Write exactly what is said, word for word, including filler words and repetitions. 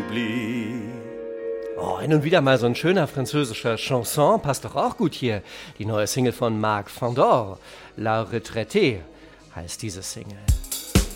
oublie. Oh, hin und wieder mal so ein schöner französischer Chanson passt doch auch gut hier. Die neue Single von Marc Fandor, La Retraitée, heißt diese Single.